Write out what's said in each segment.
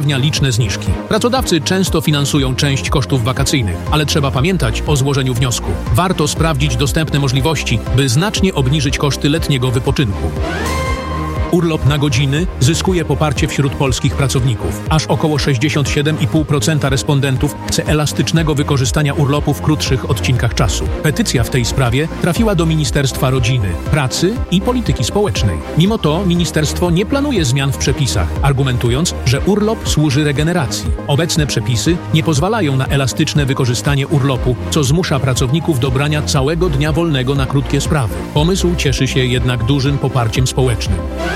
zapewnia liczne zniżki. Pracodawcy często finansują część kosztów wakacyjnych, ale trzeba pamiętać o złożeniu wniosku. Warto sprawdzić dostępne możliwości, by znacznie obniżyć koszty letniego wypoczynku. Urlop na godziny zyskuje poparcie wśród polskich pracowników. Aż około 67,5% respondentów chce elastycznego wykorzystania urlopu w krótszych odcinkach czasu. Petycja w tej sprawie trafiła do Ministerstwa Rodziny, Pracy i Polityki Społecznej. Mimo to ministerstwo nie planuje zmian w przepisach, argumentując, że urlop służy regeneracji. Obecne przepisy nie pozwalają na elastyczne wykorzystanie urlopu, co zmusza pracowników do brania całego dnia wolnego na krótkie sprawy. Pomysł cieszy się jednak dużym poparciem społecznym.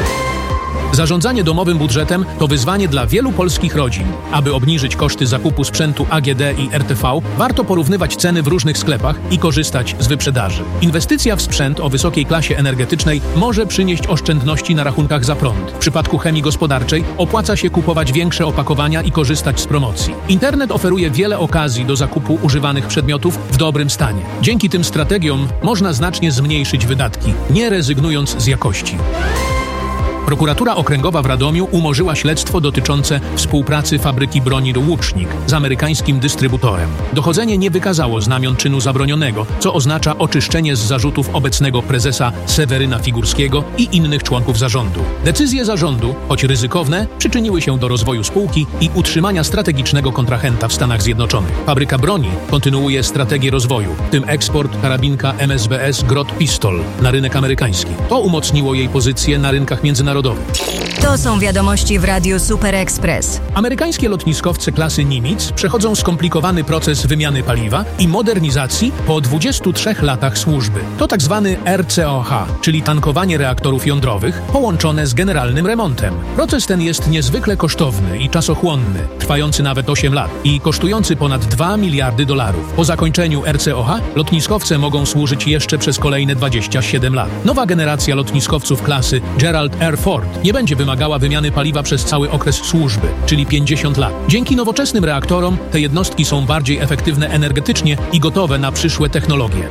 Zarządzanie domowym budżetem to wyzwanie dla wielu polskich rodzin. Aby obniżyć koszty zakupu sprzętu AGD i RTV, warto porównywać ceny w różnych sklepach i korzystać z wyprzedaży. Inwestycja w sprzęt o wysokiej klasie energetycznej może przynieść oszczędności na rachunkach za prąd. W przypadku chemii gospodarczej opłaca się kupować większe opakowania i korzystać z promocji. Internet oferuje wiele okazji do zakupu używanych przedmiotów w dobrym stanie. Dzięki tym strategiom można znacznie zmniejszyć wydatki, nie rezygnując z jakości. Prokuratura Okręgowa w Radomiu umorzyła śledztwo dotyczące współpracy fabryki broni Łucznik z amerykańskim dystrybutorem. Dochodzenie nie wykazało znamion czynu zabronionego, co oznacza oczyszczenie z zarzutów obecnego prezesa Seweryna Figurskiego i innych członków zarządu. Decyzje zarządu, choć ryzykowne, przyczyniły się do rozwoju spółki i utrzymania strategicznego kontrahenta w Stanach Zjednoczonych. Fabryka broni kontynuuje strategię rozwoju, w tym eksport karabinka MSBS Grot Pistol na rynek amerykański. To umocniło jej pozycję na rynkach międzynarodowych. To są wiadomości w Radiu Super Express. Amerykańskie lotniskowce klasy Nimitz przechodzą skomplikowany proces wymiany paliwa i modernizacji po 23 latach służby. To tak zwany RCOH, czyli tankowanie reaktorów jądrowych połączone z generalnym remontem. Proces ten jest niezwykle kosztowny i czasochłonny, trwający nawet 8 lat i kosztujący ponad $2 miliardy. Po zakończeniu RCOH lotniskowce mogą służyć jeszcze przez kolejne 27 lat. Nowa generacja lotniskowców klasy Gerald R. Ford nie będzie wymagała wymiany paliwa przez cały okres służby, czyli 50 lat. Dzięki nowoczesnym reaktorom te jednostki są bardziej efektywne energetycznie i gotowe na przyszłe technologie.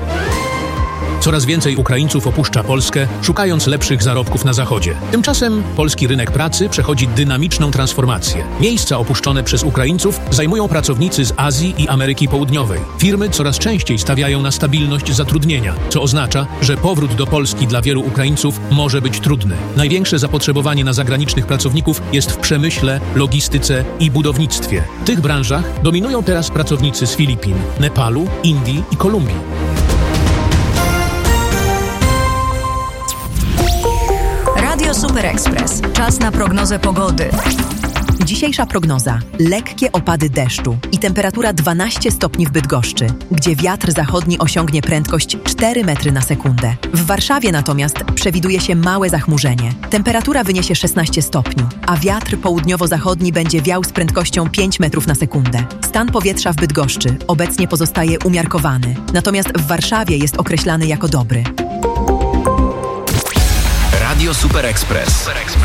Coraz więcej Ukraińców opuszcza Polskę, szukając lepszych zarobków na Zachodzie. Tymczasem polski rynek pracy przechodzi dynamiczną transformację. Miejsca opuszczone przez Ukraińców zajmują pracownicy z Azji i Ameryki Południowej. Firmy coraz częściej stawiają na stabilność zatrudnienia, co oznacza, że powrót do Polski dla wielu Ukraińców może być trudny. Największe zapotrzebowanie na zagranicznych pracowników jest w przemyśle, logistyce i budownictwie. W tych branżach dominują teraz pracownicy z Filipin, Nepalu, Indii i Kolumbii. Radio Super Express. Czas na prognozę pogody. Dzisiejsza prognoza. Lekkie opady deszczu i temperatura 12 stopni w Bydgoszczy, gdzie wiatr zachodni osiągnie prędkość 4 metry na sekundę. W Warszawie natomiast przewiduje się małe zachmurzenie. Temperatura wyniesie 16 stopni, a wiatr południowo-zachodni będzie wiał z prędkością 5 metrów na sekundę. Stan powietrza w Bydgoszczy obecnie pozostaje umiarkowany, natomiast w Warszawie jest określany jako dobry. Radio Super Express.